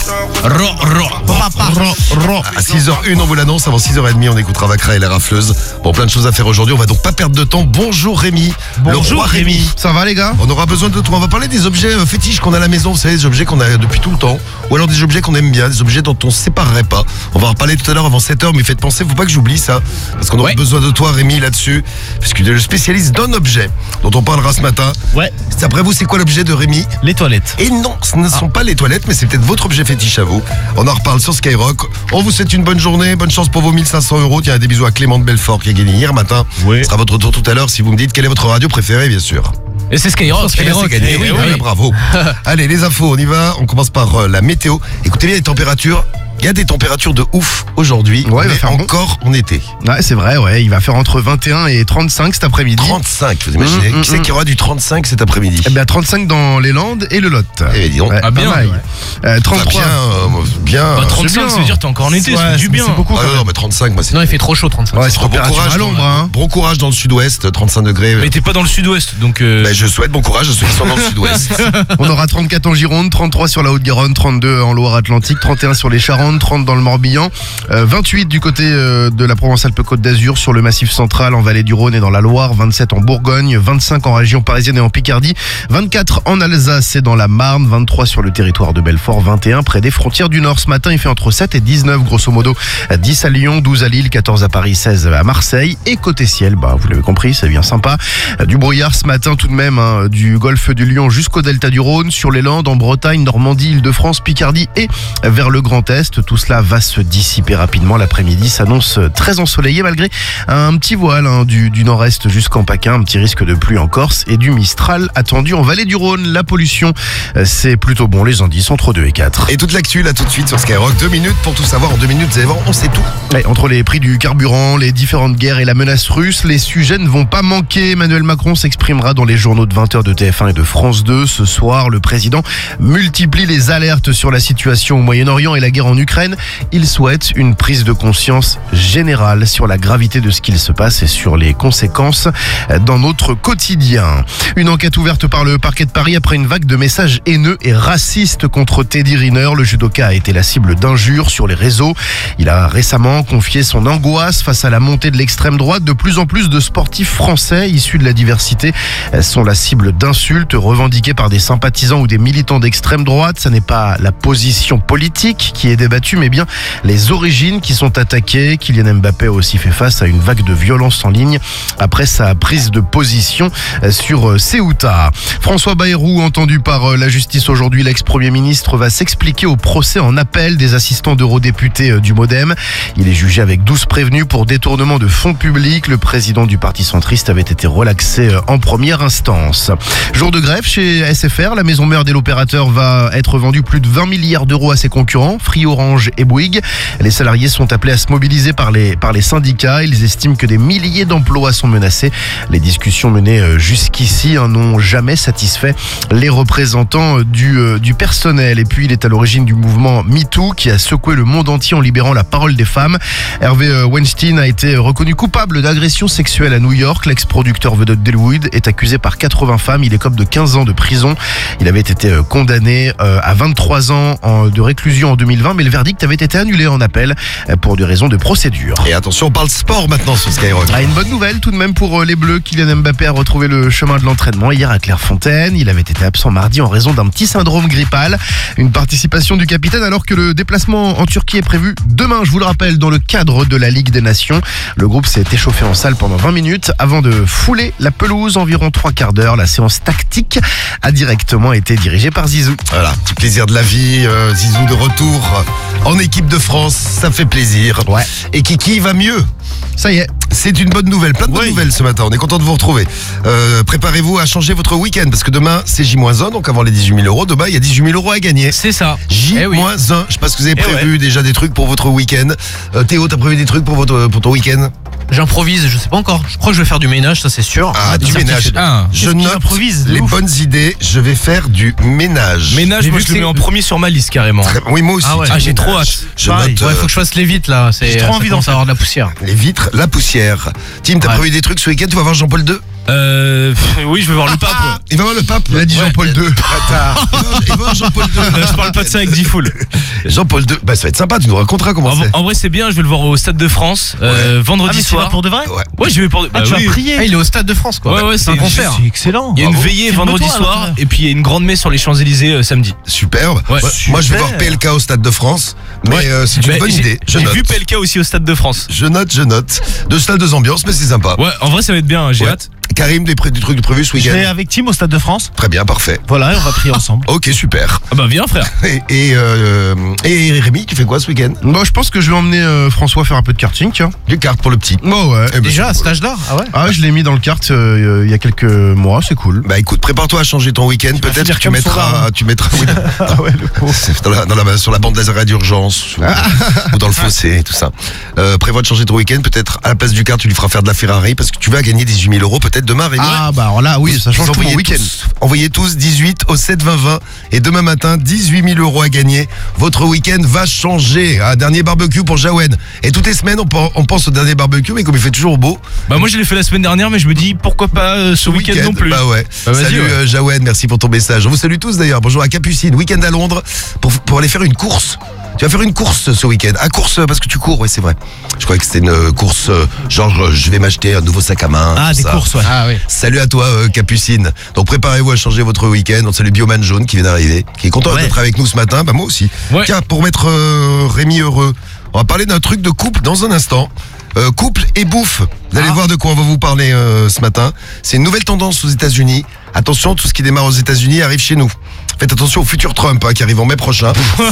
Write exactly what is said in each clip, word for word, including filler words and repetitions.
Ro, ro, papa. Ro, ro. À six heures une, on vous l'annonce. Avant six heures trente, on écoutera Vacra et les rafleuses. Bon, plein de choses à faire aujourd'hui. On va donc pas perdre de temps. Bonjour Rémi. Bonjour le roi Rémi. Rémi. Ça va les gars? On aura besoin de toi. On va parler des objets euh, fétiches qu'on a à la maison. Vous savez, des objets qu'on a depuis tout le temps. Ou alors des objets qu'on aime bien, des objets dont on ne se séparerait pas. On va en reparler tout à l'heure avant sept heures. Mais faites penser, faut pas que j'oublie ça. Parce qu'on aura Ouais. besoin de toi Rémi là-dessus. Parce que tu es le spécialiste d'un objet dont on parlera ce matin. Ouais, Après vous, c'est quoi l'objet de Rémi? les toilettes. Et non, ce ne sont pas les toilettes, mais c'est peut-être votre objet fétiche à vous. On en reparle sur Skyrock. On vous souhaite une bonne journée, bonne chance pour vos mille cinq cents euros. Tiens, des bisous à Clément de Belfort qui a gagné hier matin. Oui. Ce sera votre tour tout à l'heure si vous me dites quelle est votre radio préférée, bien sûr. Et c'est Skyrock. Eh ben, c'est gagné. Eh oui, Voilà, oui. bravo. Allez, les infos, on y va. On commence par euh, la météo. Écoutez bien les températures. Il y a des températures de ouf aujourd'hui, Ouais, il va mais faire bon. encore en été. Ouais, c'est vrai, ouais. Il va faire entre vingt et un et trente-cinq cet après-midi. trente-cinq, vous imaginez. Mmh, mmh, Qui c'est mmh. qui aura du trente-cinq cet après-midi? Eh bien, trente-cinq dans les Landes et le Lot. Eh ben, dis donc. Ouais, Ah, pas bien, mal. ouais. Euh, Enfin, trente-trois. bien, euh, bien. Bah, euh, trente-cinq, bien. ça veut dire que t'es encore en été, Ouais, c'est du bien. c'est beaucoup. ah quand non, même. mais trente-cinq, moi c'est Non, il fait trop chaud, trente-cinq. Ouais, c'est Bon température courage, à l'ombre, hein. bon courage dans le sud-ouest, trente-cinq degrés. Mais t'es pas dans le sud-ouest, donc... euh, Ben, je souhaite bon courage à ceux qui sont dans le sud-ouest. On aura trente-quatre en Gironde, trente-trois sur la Haute-Garonne, trente-deux en Loire-Atlantique, trente et un sur les Charentes, trente dans le Morbihan, euh, vingt-huit du côté euh, de la Provence-Alpes-Côte d'Azur, sur le Massif central, en Vallée du Rhône et dans la Loire, vingt-sept en Bourgogne, vingt-cinq en région parisienne et en Picardie, vingt-quatre en Alsace et dans la Marne, vingt-trois sur le territoire de Belfort, vingt et un près des frontières du Nord. Ce matin, il fait entre sept et dix-neuf, grosso modo, dix à Lyon, douze à Lille, quatorze à Paris, seize à Marseille. Et côté ciel, bah, vous l'avez compris, c'est bien sympa. Du brouillard ce matin tout de même, hein, du golfe du Lion jusqu'au delta du Rhône, sur les Landes, en Bretagne, Normandie, Île-de-France, Picardie et vers le Grand Est. Tout cela va se dissiper rapidement. L'après-midi s'annonce très ensoleillé malgré un petit voile hein, du, du nord-est jusqu'en PACA, un petit risque de pluie en Corse et du Mistral attendu en Vallée du Rhône. La pollution, euh, c'est plutôt bon. Les indices entre deux et quatre. Et toute l'actu là tout de suite sur Skyrock. Deux minutes pour tout savoir. En deux minutes, vous allez voir, on sait tout. Ouais, entre les prix du carburant, les différentes guerres et la menace russe, les sujets ne vont pas manquer. Emmanuel Macron s'exprimera dans les journaux de vingt heures de T F un et de France deux. Ce soir, le président multiplie les alertes sur la situation au Moyen-Orient et la guerre en Ukraine. Il souhaite une prise de conscience générale sur la gravité de ce qu'il se passe et sur les conséquences dans notre quotidien. Une enquête ouverte par le parquet de Paris après une vague de messages haineux et racistes contre Teddy Riner. Le judoka a été la cible d'injures sur les réseaux. Il a récemment confié son angoisse face à la montée de l'extrême droite. De plus en plus de sportifs français issus de la diversité sont la cible d'insultes revendiquées par des sympathisants ou des militants d'extrême droite. Ce n'est pas la position politique qui est débattue, mais bien les origines qui sont attaquées. Kylian Mbappé a aussi fait face à une vague de violence en ligne après sa prise de position sur Ceuta. François Bayrou, entendu par la justice aujourd'hui, l'ex-premier ministre va s'expliquer au procès en appel des assistants d'eurodéputés du Modem. Il est jugé avec douze prévenus pour détournement de fonds publics. Le président du parti centriste avait été relaxé en première instance. Jour de grève chez S F R, la maison mère de l'opérateur va être vendue plus de vingt milliards d'euros à ses concurrents, Free, Orange et Bouygues. Les salariés sont appelés à se mobiliser par les, par les syndicats. Ils estiment que des milliers d'emplois sont menacés. Les discussions menées jusqu'ici n'ont jamais satisfait les représentants du, du personnel. Et puis, il est à l'origine du mouvement MeToo qui a secoué le monde entier en libérant la parole des femmes. Hervé Weinstein a été reconnu coupable d'agression sexuelle à New York. L'ex-producteur vedette d'Hollywood est accusé par quatre-vingts femmes. Il écope de quinze ans de prison. Il avait été condamné à vingt-trois ans de réclusion en deux mille vingt, mais le verdict avait été annulé en appel pour des raisons de procédure. Et attention, on parle sport maintenant sur Skyrock. Ah, une bonne nouvelle tout de même pour les Bleus. Kylian Mbappé a retrouvé le chemin de l'entraînement hier à Clairefontaine. Il avait été absent mardi en raison d'un petit syndrome grippal. Une participation du capitaine alors que le déplacement en Turquie est prévu demain, je vous le rappelle, dans le cadre de la Ligue des Nations. Le groupe s'est échauffé en salle pendant vingt minutes avant de fouler la pelouse environ trois quarts d'heure. La séance tactique a directement été dirigée par Zizou. Voilà, petit plaisir de la vie. euh, Zizou de retour en équipe de France, ça fait plaisir. Ouais. Et Kiki va mieux. Ça y est. C'est une bonne nouvelle, plein de bonnes Oui. nouvelles ce matin, on est content de vous retrouver. Euh, préparez-vous à changer votre week-end parce que demain c'est J moins un, donc avant les dix-huit mille euros, demain il y a dix-huit mille euros à gagner. C'est ça. J Eh oui. moins un, je sais pas ce que vous avez Eh prévu déjà des trucs pour votre week-end. Euh, Théo, t'as prévu des trucs pour, votre, pour ton week-end? J'improvise, je sais pas encore. Je crois que je vais faire du ménage, ça c'est sûr. Ah, Des du certitudes. ménage. Ah, Je qu'est-ce qu'il note improvise, de les ouf. bonnes idées, je vais faire du ménage. Ménage, J'ai moi vu je que le mets c'est- en premier sur ma liste carrément. Très- Oui, moi aussi. Ah, ouais. du Ah, j'ai ménage. trop hâte. Je Pareil. note Ouais, euh, faut que je fasse les vitres là. C'est, J'ai trop ça envie d'en commence à avoir de la poussière. les vitres, la poussière. Tim, t'as Ouais. prévu des trucs ce week-end? Tu vas voir Jean-Paul deux? Euh, pff, oui, je vais voir le pape. Il va voir le pape. Il a dit Ouais. Jean-Paul deux. Il va voir- il va voir Jean-Paul deux. Là, je parle pas de ça avec Diffoul. Jean-Paul deux. Bah, ça va être sympa, tu nous raconteras comment En, c'est. en vrai, c'est bien. Je vais le voir au Stade de France euh, vendredi Ah, mais tu soir. vas pour de vrai? Ouais. Ouais, je vais pour. Ah, bah tu oui. vas prier? Ah, il est au Stade de France, quoi. Ouais, ouais, c'est un concert. C'est excellent. Il y a une Bravo. veillée Filme-toi, vendredi alors, soir frère. et puis il y a une grande messe sur les Champs-Élysées euh, samedi. Superbe. Ouais. Ouais, Moi, je vais Super. voir P L K au Stade de France. Mais Ouais. euh, c'est une Bah, bonne j'ai- idée. Je J'ai note. vu P L K aussi au Stade de France. Je note, je note. Deux salles, deux ambiances, mais c'est sympa. Ouais, en vrai, ça va être bien. J'ai Ouais. hâte. Karim, des, pré- des trucs prévus ce Je vais week-end. avec Tim au Stade de France. Très bien, parfait. Voilà, et on va prier ensemble. Ok, super. Ah bah viens, frère. Et, et, euh, et Rémi, tu fais quoi ce week-end? Bon, je pense que je vais emmener euh, François faire un peu de karting, tiens. Du kart pour le petit. Bon, ouais. Eh ben, Déjà, à c'est cet cool. âge-là? Ah ouais? Ah, je l'ai mis dans le kart euh, il y a quelques mois, c'est cool. Bah écoute, prépare-toi à changer ton week-end. Peut-être finir que tu comme son mettras, arbre. tu mettras oui, Ah ouais, le pauvre. c'est dans la, dans la- sur la bande laser d'urgence ou, ou dans le fossé, tout ça. Euh, prévois de changer ton week-end. Peut-être à la place du kart, tu lui feras faire de la Ferrari parce que tu vas gagner dix-huit mille euros peut-être demain, Rémi. Ah, bah alors là, oui, ça change Vous tout mon envoyez week-end. tous- Envoyez tous dix-huit au sept vingt vingt et demain matin dix-huit mille euros à gagner. Votre week-end va changer. Un dernier barbecue pour Jawen. Et toutes les semaines on, pen- on pense au dernier barbecue, mais comme il fait toujours beau, Bah moi, je l'ai fait la semaine dernière, mais je me dis pourquoi pas euh, ce week-end non plus. Bah ouais. Bah vas-y, Salut ouais. euh, Jawen, merci pour ton message. On vous salue tous d'ailleurs. Bonjour à Capucine. Week-end à Londres pour, pour aller faire une course. Tu vas faire une course ce week-end. Ah, course euh, parce que tu cours, ouais, c'est vrai. Je croyais que c'était une euh, course euh, genre euh, je vais m'acheter un nouveau sac à main. Ah, tout des ça. courses, ouais. Ah oui. Salut à toi euh, Capucine. Donc préparez-vous à changer votre week-end. On salue Bioman Jaune qui vient d'arriver, qui est content Ouais. d'être avec nous ce matin. Bah moi aussi. Ouais. Tiens, pour mettre euh, Rémi heureux, on va parler d'un truc de couple dans un instant. Euh, couple et bouffe. Vous allez Ah. voir de quoi on va vous parler euh, ce matin. C'est une nouvelle tendance aux États-Unis. Attention, tout ce qui démarre aux États-Unis arrive chez nous. Faites attention au futur Trump hein, qui arrive en mai prochain.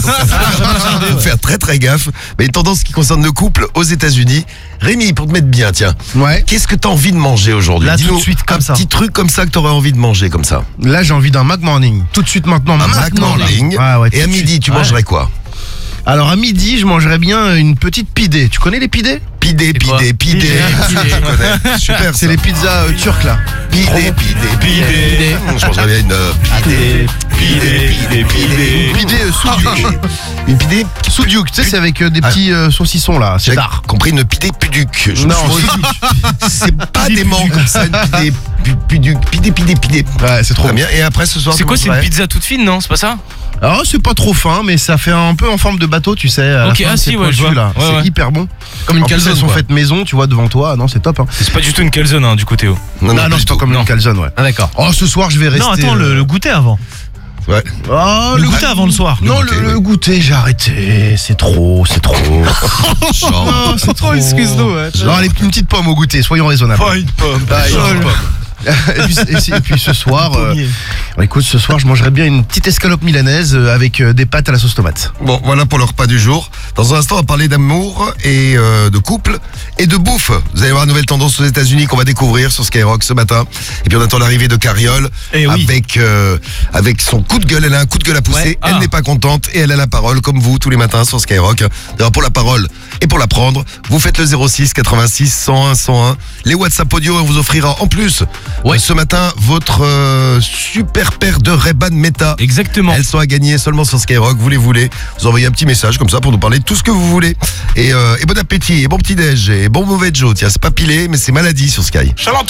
Faut faire très très gaffe. Mais une tendance qui concerne le couple aux États-Unis. Rémi, pour te mettre bien, tiens. Ouais. Qu'est-ce que t'as envie de manger aujourd'hui? Là, tout Dis-nous de suite, comme un ça. petit truc comme ça que t'aurais envie de manger comme ça. Là, j'ai envie d'un McMorning. Tout de suite maintenant. Un maintenant, là. McMorning. Ouais, ouais, tout Et à de midi, suite. tu Ouais. mangerais quoi? Alors, à midi, je mangerais bien une petite pidée. Tu connais les pidées? Pidé, quoi pidé, pidé. Pidé. Je connais. Super, C'est ça. les pizzas euh, turques, là. Pidé, pidé, pidé. Je mangerais bien une euh, pidé, pidé, pidé, pidé. Pidée euh, soudiouk. Une pidé Soudiouk, tu sais, c'est avec euh, des Ah. petits euh, saucissons, là. C'est J'ai tard. compris une pidé puduc. Je me Non, suis dit, c'est pas des mangues comme ça, une pidé pu- puduc. Pidé, pidé, pidé. Ouais, c'est trop Très bon. bien. Et après ce soir, C'est tu quoi, c'est une mangerais pizza toute fine, non? C'est pas ça? Alors, c'est pas trop fin, mais ça fait un peu en forme de bateau, tu sais. à la Ok, fin, ah c'est si, ouais, je pointu, vois. là. Ouais, C'est ouais. hyper bon. Comme une En plus, calzone, elles sont quoi. faites maison, tu vois, devant toi. Non, c'est top. Hein. C'est pas du tout une calzone, hein, du coup, Théo. Non, Non, non, pas c'est du pas tout. comme non. une calzone, ouais. Ah d'accord. Oh, ce soir, je vais rester. Non, attends, le, euh, le goûter avant. Ouais. Oh, Le goûter avant le soir. Non, goûter, le, oui. le goûter, j'ai arrêté. C'est trop, c'est trop. Genre, Non, c'est trop. excuse-nous, ouais. Non, allez, une petite pomme au goûter, soyons raisonnables. une pomme. Ah, une pomme. et, puis, et si- et puis ce soir, euh, bon, écoute, ce soir, je mangerai bien une petite escalope milanaise euh, avec euh, des pâtes à la sauce tomate. Bon, voilà pour le repas du jour. Dans un instant, on va parler d'amour et euh, de couple et de bouffe. Vous allez voir une nouvelle tendance aux États-Unis qu'on va découvrir sur Skyrock ce matin. Et puis on attend l'arrivée de Carriole Eh oui. avec euh, avec son coup de gueule. Elle a un coup de gueule à pousser. Ouais. Elle Ah. n'est pas contente et elle a la parole comme vous tous les matins sur Skyrock. D'ailleurs, pour la parole et pour la prendre, vous faites le zéro six quatre-vingt-six cent un cent un. Les WhatsApp audio, on vous offrira en plus Ouais. euh, ce matin votre euh, super paire de Ray-Ban Meta. Exactement. Elles sont à gagner seulement sur Skyrock. Vous les voulez, vous envoyez un petit message comme ça pour nous parler de tout ce que vous voulez. Et, euh, et bon appétit, et bon petit déj, et bon mauvais Joe. Tiens, c'est pas pilé, mais c'est maladie sur Sky.